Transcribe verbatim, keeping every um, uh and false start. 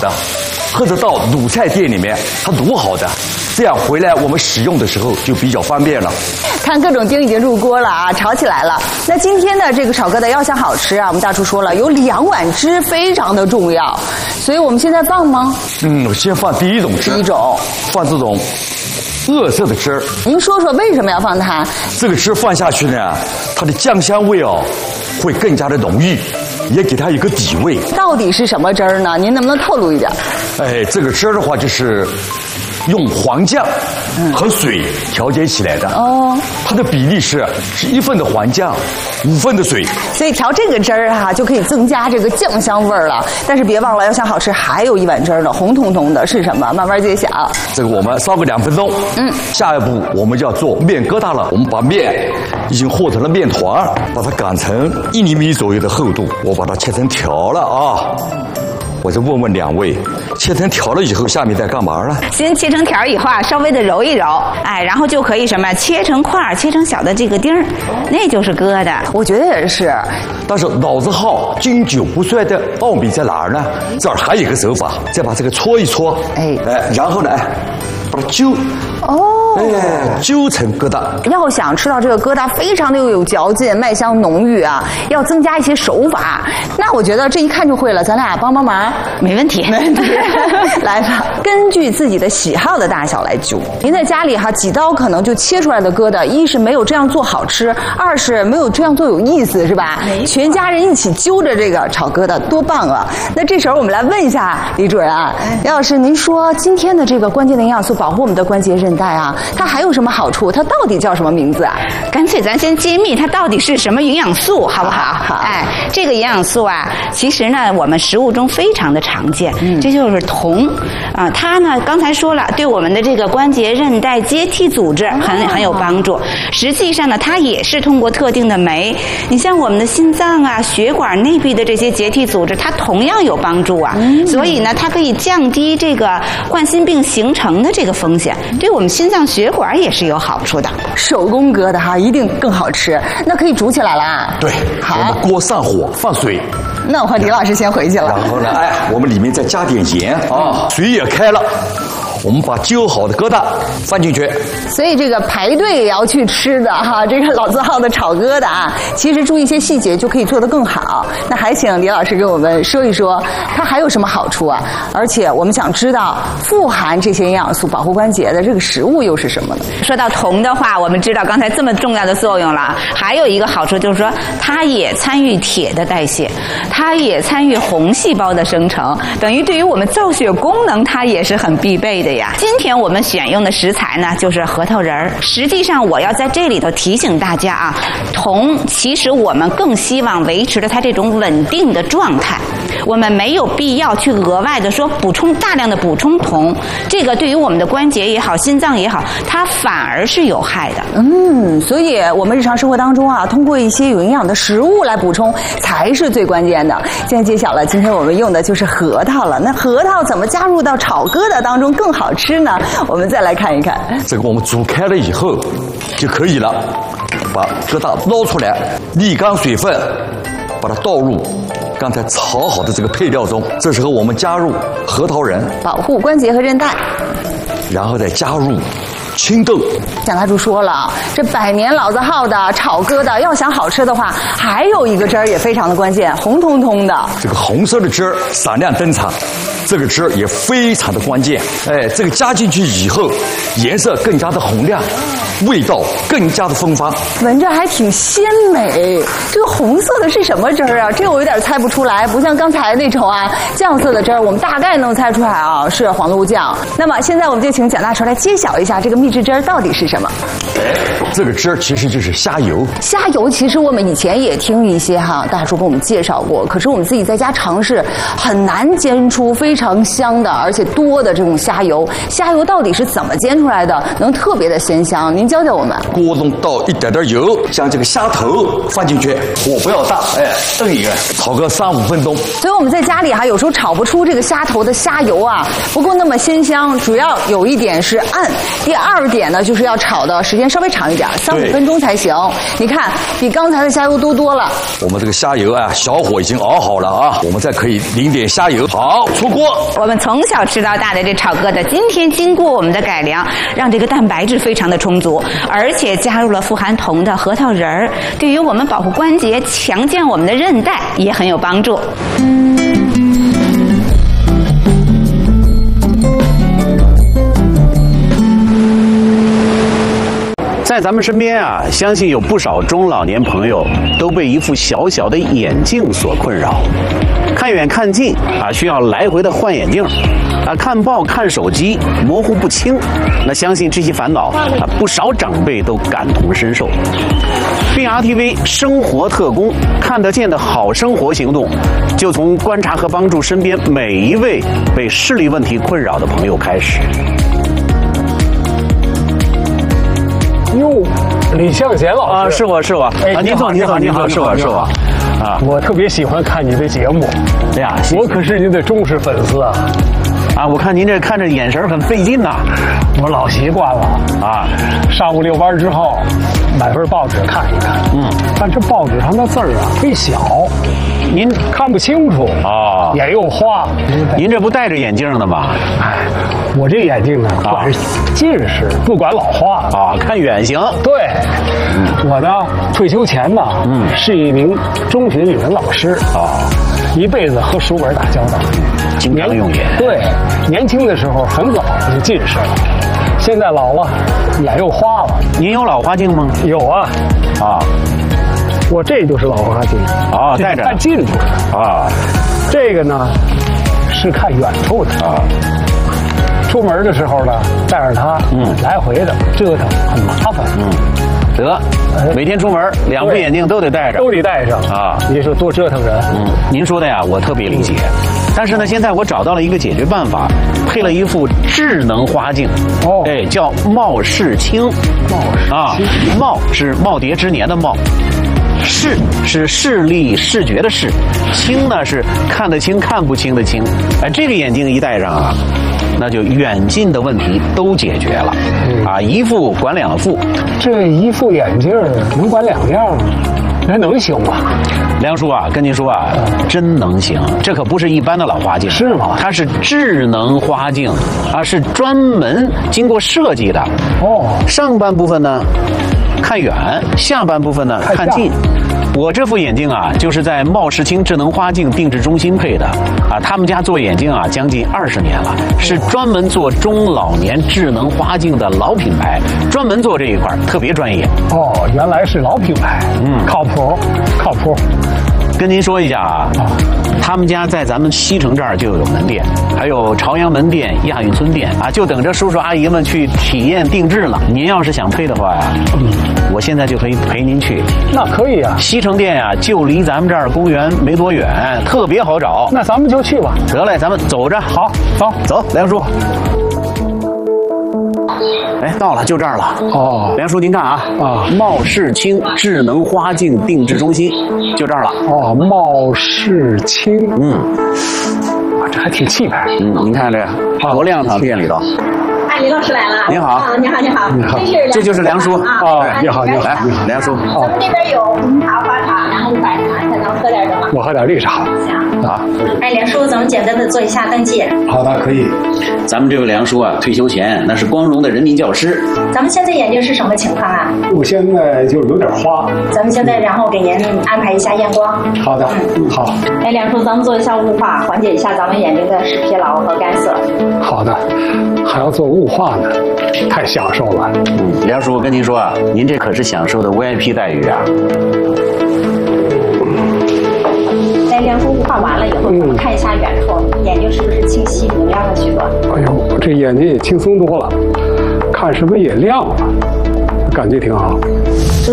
的，或者到卤菜店里面它卤好的，这样回来我们使用的时候就比较方便了。 看各种丁已经入锅了啊，炒起来了。那今天的这个炒疙瘩要想好吃啊，我们大厨说了，有两碗汁非常的重要，所以我们现在放吗？ 嗯，我先放第一种汁， 第一种放这种褐色的汁儿。 您说说为什么要放它？ 这个汁放下去呢，它的酱香味哦会更加的浓郁，也给它一个底味。 到底是什么汁儿呢？您能不能透露一点？ 哎，这个汁儿的话就是用黄酱和水调节起来的。哦，它的比例是是一份的黄酱，五份的水。 所以调这个汁儿哈，就可以增加这个酱香味儿了。但是别忘了，要想好吃，还有一碗汁儿呢，红彤彤的是什么？慢慢揭晓。 这个我们烧个两分钟。嗯，下一步我们就要做面疙瘩了。我们把面已经和成了面团，把它擀成一厘米左右的厚度，我把它切成条了啊。我就问问两位，切成条了以后，下面在干嘛呢？ 先切成条以后啊，稍微的揉一揉，哎，然后就可以什么切成块儿，切成小的这个丁儿，那就是疙瘩。 我觉得也是。 但是老字号经久不衰的奥秘在哪儿呢？这儿还有一个手法，再把这个搓一搓，哎哎，然后呢，哎，把它揪。哦，哎，揪成疙瘩。 要想吃到这个疙瘩非常的有嚼劲，麦香浓郁啊，要增加一些手法。那我觉得这一看就会了，咱俩帮帮忙， 没问题， 没问题。来吧，根据自己的喜好的大小来揪。您在家里哈，几刀可能就切出来的疙瘩，一是没有这样做好吃，二是没有这样做有意思，是吧？全家人一起揪着这个炒疙瘩，多棒啊！那这时候我们来问一下李主任啊，杨老师，您说今天的这个关键的营养素保护我们的关节韧带啊，它还有什么好处？它到底叫什么名字啊？ 干脆咱先揭秘它到底是什么营养素，好不好？好。哎，这个营养素啊，其实呢，我们食物中非常的常见，嗯、这就是铜啊。它呢，刚才说了，对我们的这个关节韧带接替组织很很有帮助。实际上呢，它也是通过特定的酶，你像我们的心脏啊、血管内壁的这些结缔组织，它同样有帮助啊。嗯、所以呢，它可以降低这个冠心病形成的这个风险，对我们心脏血管也是有好处的。 手工疙瘩哈，一定更好吃。那可以煮起来了。 对，好，我们锅上火放水。 那我和李老师先回去了。 然后呢，哎，我们里面再加点盐啊，水也开了。我们把揪好的疙瘩放进去， 所以这个排队也要去吃的哈，这个老字号的炒疙瘩啊，其实注意一些细节就可以做得更好。那还请李老师给我们说一说，它还有什么好处啊？而且我们想知道，富含这些营养素保护关节的这个食物又是什么呢？ 说到铜的话，我们知道刚才这么重要的作用了，还有一个好处就是说，它也参与铁的代谢，它也参与红细胞的生成，等于对于我们造血功能，它也是很必备的。今天我们选用的食材呢，就是核桃仁儿。实际上，我要在这里头提醒大家啊，铜其实我们更希望维持着它这种稳定的状态，我们没有必要去额外的说补充大量的补充铜，这个对于我们的关节也好、心脏也好，它反而是有害的。 嗯，所以我们日常生活当中啊，通过一些有营养的食物来补充，才是最关键的。现在揭晓了，今天我们用的就是核桃了。那核桃怎么加入到炒疙瘩当中更好好吃呢？我们再来看一看， 这个我们煮开了以后就可以了。把疙瘩捞出来，沥干水分，把它倒入刚才炒好的这个配料中。这时候我们加入核桃仁， 保护关节和韧带， 然后再加入青豆。 蒋大厨说了，这百年老字号的炒疙瘩要想好吃的话，还有一个汁儿也非常的关键，红彤彤的。 这个红色的汁儿闪亮登场，这个汁儿也非常的关键。哎，这个加进去以后，颜色更加的红亮，味道更加的芬芳， 闻着还挺鲜美。这个红色的是什么汁儿啊？这个我有点猜不出来，不像刚才那种啊酱色的汁儿，我们大概能猜出来啊，是黄豆酱。那么现在我们就请蒋大厨来揭晓一下这个秘制汁儿到底是什么。 哎，这个汁儿其实就是虾油。 虾油其实我们以前也听一些哈大厨给我们介绍过，可是我们自己在家尝试很难煎出非常香的而且多的这种虾油。虾油到底是怎么煎出来的，能特别的鲜香？您教教我们。 锅中倒一点点油，将这个虾头放进去，火不要大，哎，炖一个，炒个三五分钟。 所以我们在家里哈有时候炒不出这个虾头的虾油啊，不够那么鲜香，主要有一点是暗，第二点呢就是要炒的时间稍微长一点，三五分钟才行。你看，比刚才的虾油多多了。 我们这个虾油啊，小火已经熬好了啊，我们再可以淋点虾油。好，出锅。 我们从小吃到大的这炒疙瘩，今天经过我们的改良，让这个蛋白质非常的充足，而且加入了富含铜的核桃仁儿，对于我们保护关节、强健我们的韧带也很有帮助。 在咱们身边啊，相信有不少中老年朋友都被一副小小的眼镜所困扰，看远看近啊，需要来回的换眼镜啊，看报看手机模糊不清。那相信这些烦恼啊，不少长辈都感同身受。B R T V 生活特工看得见的好生活行动，就从观察和帮助身边每一位被视力问题困扰的朋友开始。 哟，李向贤老师啊，是我是我， 哎， 啊，您坐您坐您坐，是我是我，啊， 我特别喜欢看你的节目， 哎呀， 我可是您的忠实粉丝啊。 啊，我看您这看着眼神很费劲呐。 我老习惯了啊， 上午遛弯之后买份报纸看一看，嗯，但这报纸上的字儿啊忒小，您看不清楚哦， 眼又花。 您这不戴着眼镜的吗？ 哎，我这眼镜呢，管是近视，不管老花啊，看远行。 对，嗯、我呢退休前呢，嗯，是一名中学语文老师啊，一辈子和书本打交道， 经常用眼。 对，年轻的时候很早就近视了，现在老了，眼又花了。 您有老花镜吗？ 有啊， 啊， 我这就是老花镜啊，戴着看近处啊， 这个呢是看远处的啊。出门的时候呢，带着它，嗯，来回的折腾很麻烦， 嗯，得，每天出门两副眼镜都得戴着， 都得戴上啊。你说多折腾人， 嗯，您说的呀，我特别理解。但是呢，现在我找到了一个解决办法，配了一副智能花镜，哦，哎，叫貌视清， 貌视啊，貌是耄耋之年的貌。视是视力视觉的视，清呢是看得清看不清的清。哎，这个眼镜一戴上啊，那就远近的问题都解决了，嗯、啊，一副管两副。 这一副眼镜能管两样，那能行吗？ 梁叔啊，跟您说啊，嗯、真能行。这可不是一般的老花镜， 是吗？ 它是智能花镜啊，是专门经过设计的。哦，上半部分呢看远，下半部分呢看近。我这副眼镜啊，就是在貌视清智能花镜定制中心配的啊。他们家做眼镜啊，将近二十年了，是专门做中老年智能花镜的老品牌，专门做这一块，特别专业。 哦，原来是老品牌，嗯，靠谱，靠谱。 跟您说一下啊，他们家在咱们西城这儿就有门店，还有朝阳门店、亚运村店啊，就等着叔叔阿姨们去体验定制了。您要是想配的话呀，嗯，我现在就可以陪您去。 那可以啊， 西城店呀，就离咱们这儿公园没多远，特别好找。 那咱们就去吧。 得嘞，咱们走着。 好，走走，梁叔。哎，到了，就这儿了。哦，梁叔，您看啊，啊，貌视清智能花镜定制中心，就这儿了。 哦，貌视清，嗯，啊，这还挺气派。 嗯，您看这个多亮堂，店里头。 哎，李老师来了。 您好。 啊，你好，你好。 你好。 这就是梁叔啊。你好，你好。 来，梁叔。 咱们这边有红茶、花茶，然后白茶，才能喝点什么？ 我喝点绿茶。 行。啊。哎，梁叔，咱们简单的做一下登记。 好的，可以。 咱们这位梁叔啊，退休前那是光荣的人民教师。 咱们现在眼睛是什么情况啊？ 我现在就有点花。 咱们现在然后给您安排一下验光。 好的，嗯，好。 哎，梁叔，咱们做一下雾化，缓解一下咱们眼睛的视疲劳和干涩。 好的，还要做雾化呢，太享受了。 嗯，梁叔，我跟您说啊，您这可是享受的 V I P 待遇啊。 在梁叔雾化完了以后，咱们看一下远处，眼睛是不是清晰明亮了许多？ 哎呦，这眼睛也轻松多了，看什么也亮了，感觉挺好。